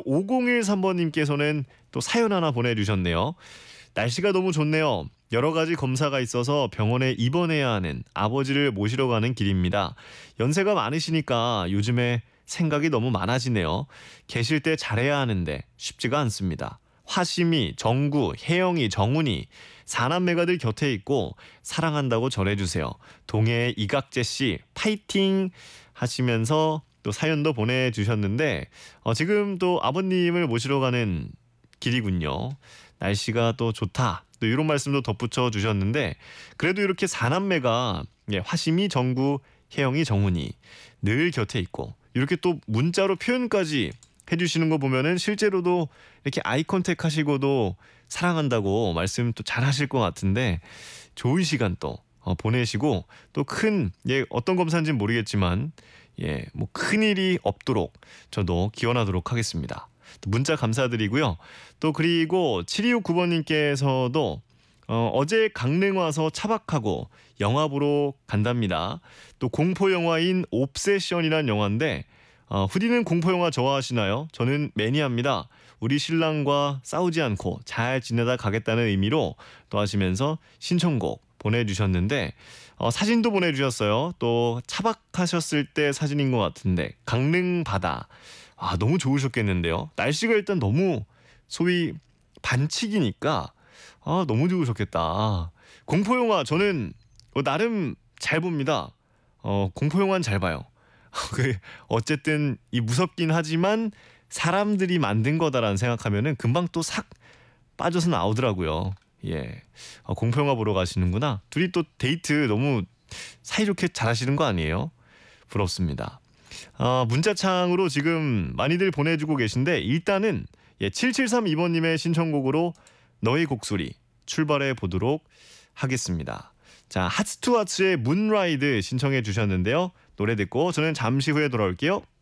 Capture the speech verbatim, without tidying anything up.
오공일삼 번님께서는 또 사연 하나 보내주셨네요. 날씨가 너무 좋네요. 여러 가지 검사가 있어서 병원에 입원해야 하는 아버지를 모시러 가는 길입니다. 연세가 많으시니까 요즘에 생각이 너무 많아지네요. 계실 때 잘해야 하는데 쉽지가 않습니다. 화심이, 정구, 혜영이, 정훈이 사남매가 늘 곁에 있고 사랑한다고 전해주세요. 동해의 이각재 씨 파이팅 하시면서 또 사연도 보내주셨는데 어, 지금 또 아버님을 모시러 가는 길이군요. 날씨가 또 좋다. 또 이런 말씀도 덧붙여 주셨는데 그래도 이렇게 사남매가 예, 화심이, 정구, 혜영이, 정훈이 늘 곁에 있고 이렇게 또 문자로 표현까지 해주시는 거 보면은 실제로도 이렇게 아이 컨택 하시고도 사랑한다고 말씀 또 잘하실 것 같은데 좋은 시간 또 어, 보내시고 또 큰 예, 어떤 검사인지는 모르겠지만 예, 뭐 큰일이 없도록 저도 기원하도록 하겠습니다. 문자 감사드리고요. 또 그리고 칠이육구 번님께서도 어, 어제 강릉 와서 차박하고 영화 보러 간답니다. 또 공포 영화인 옵세션이란 영화인데 어, 후디는 공포 영화 좋아하시나요? 저는 매니아입니다. 우리 신랑과 싸우지 않고 잘 지내다 가겠다는 의미로 또 하시면서 신청곡 보내주셨는데 어, 사진도 보내주셨어요. 또 차박하셨을 때 사진인 것 같은데 강릉 바다 아 너무 좋으셨겠는데요. 날씨가 일단 너무 소위 반칙이니까 아 너무 좋으셨겠다. 공포 영화 저는 어, 나름 잘 봅니다. 어, 공포 영화는 잘 봐요. 그 어쨌든 이 무섭긴 하지만 사람들이 만든 거다라는 생각하면은 금방 또 싹 빠져서 나오더라고요. 예, 어, 공포 영화 보러 가시는구나. 둘이 또 데이트 너무 사이좋게 잘하시는 거 아니에요? 부럽습니다. 어, 문자창으로 지금 많이들 보내주고 계신데 일단은 예, 칠칠삼이 번님의 신청곡으로 너의 곡소리 출발해 보도록 하겠습니다. 자, 핫스투아츠의 문라이드 신청해 주셨는데요. 노래 듣고 저는 잠시 후에 돌아올게요.